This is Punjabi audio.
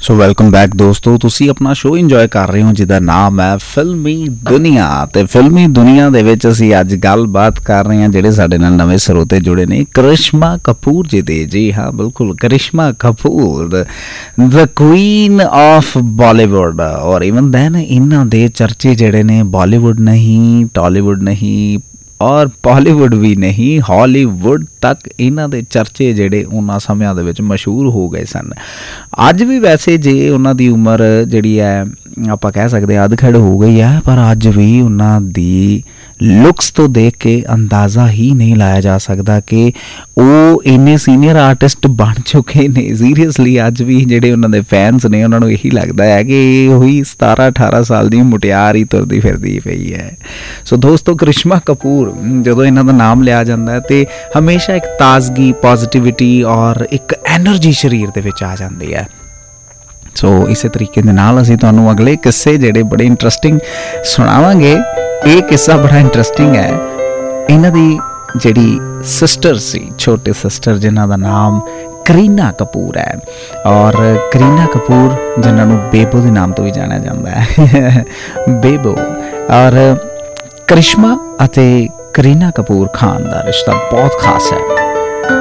ਸੋ ਵੈਲਕਮ ਬੈਕ ਦੋਸਤੋ, ਤੁਸੀਂ ਆਪਣਾ ਸ਼ੋਅ ਇੰਜੋਏ ਕਰ ਰਹੇ ਹੋ ਜਿਹਦਾ ਨਾਮ ਹੈ ਫਿਲਮੀ ਦੁਨੀਆ। ਤੇ ਫਿਲਮੀ ਦੁਨੀਆ ਦੇ ਵਿੱਚ ਅਸੀਂ ਅੱਜ ਗੱਲਬਾਤ ਕਰ ਰਹੇ ਹਾਂ ਜਿਹੜੇ ਸਾਡੇ ਨਾਲ ਨਵੇਂ ਸਰੋਤੇ ਜੁੜੇ ਨੇ, ਕਰਿਸ਼ਮਾ ਕਪੂਰ ਜੀ ਦੇ। ਜੀ ਹਾਂ, ਬਿਲਕੁਲ ਕਰਿਸ਼ਮਾ ਕਪੂਰ, ਦ ਕੁਈਨ ਆਫ ਬਾਲੀਵੁੱਡ। ਔਰ ਈਵਨ ਦੈਨ ਇਹਨਾਂ ਦੇ ਚਰਚੇ ਜਿਹੜੇ ਨੇ ਬਾਲੀਵੁੱਡ ਨਹੀਂ, ਟਾਲੀਵੁੱਡ ਨਹੀਂ ਔਰ ਬਾਲੀਵੁੱਡ ਵੀ ਨਹੀਂ, ਹਾਲੀਵੁੱਡ ਤੱਕ ਇਹਨਾਂ ਦੇ ਚਰਚੇ ਜਿਹੜੇ ਉਹਨਾਂ ਸਮਿਆਂ ਦੇ ਵਿੱਚ ਮਸ਼ਹੂਰ ਹੋ ਗਏ ਸਨ। ਅੱਜ ਵੀ ਵੈਸੇ ਜੇ ਉਹਨਾਂ ਦੀ ਉਮਰ ਜਿਹੜੀ ਹੈ ਆਪਾਂ ਕਹਿ ਸਕਦੇ ਹਾਂ ਅਧਖੜ ਹੋ ਗਈ ਹੈ, ਪਰ ਅੱਜ ਵੀ ਉਹਨਾਂ ਦੀ ਲੁਕਸ ਤੋਂ ਦੇਖ ਕੇ ਅੰਦਾਜ਼ਾ ਹੀ ਨਹੀਂ ਲਾਇਆ ਜਾ ਸਕਦਾ ਕਿ ਉਹ ਇੰਨੇ ਸੀਨੀਅਰ ਆਰਟਿਸਟ ਬਣ ਚੁੱਕੇ ਨੇ। ਸੀਰੀਅਸਲੀ ਅੱਜ ਵੀ ਜਿਹੜੇ ਉਹਨਾਂ ਦੇ ਫੈਨਸ ਨੇ ਉਹਨਾਂ ਨੂੰ ਇਹੀ ਲੱਗਦਾ ਹੈ ਕਿ ਇਹ ਉਹੀ 17-18 ਸਾਲ ਦੀ ਮੁਟਿਆਰ ਹੀ ਤੁਰਦੀ ਫਿਰਦੀ ਪਈ ਹੈ। ਸੋ ਦੋਸਤੋ, ਕਰਿਸ਼ਮਾ ਕਪੂਰ ਜਦੋਂ ਇਹਨਾਂ ਦਾ ਨਾਮ ਲਿਆ ਜਾਂਦਾ ਹੈ ਤੇ ਹਮੇਸ਼ਾ ਇੱਕ ਤਾਜ਼ਗੀ, ਪੋਜ਼ੀਟਿਵਿਟੀ ਔਰ ਇੱਕ ਐਨਰਜੀ ਸਰੀਰ ਦੇ ਵਿੱਚ ਆ ਜਾਂਦੀ ਹੈ। ਸੋ ਇਸੇ ਤਰੀਕੇ ਦੇ ਨਾਲ ਅਸੀਂ ਤੁਹਾਨੂੰ ਅਗਲੇ ਕਿੱਸੇ ਜਿਹੜੇ ਬੜੇ ਇੰਟਰਸਟਿੰਗ ਸੁਣਾਵਾਂਗੇ। ਇਹ ਕਿੱਸਾ ਬੜਾ ਇੰਟਰਸਟਿੰਗ ਹੈ। ਇਹਨਾਂ ਦੀ ਜਿਹੜੀ ਸਿਸਟਰ ਸੀ, ਛੋਟੇ ਸਿਸਟਰ, ਜਿਨ੍ਹਾਂ ਦਾ ਨਾਮ ਕਰੀਨਾ ਕਪੂਰ ਹੈ, ਔਰ ਕਰੀਨਾ ਕਪੂਰ ਜਿਨ੍ਹਾਂ ਨੂੰ ਬੇਬੋ ਦੇ ਨਾਮ ਤੋਂ ਵੀ ਜਾਣਿਆ ਜਾਂਦਾ ਹੈ, ਬੇਬੋ। ਔਰ ਕਰਿਸ਼ਮਾ ਅਤੇ ਕਰੀਨਾ ਕਪੂਰ ਖਾਨ ਦਾ ਰਿਸ਼ਤਾ ਬਹੁਤ ਖਾਸ ਹੈ।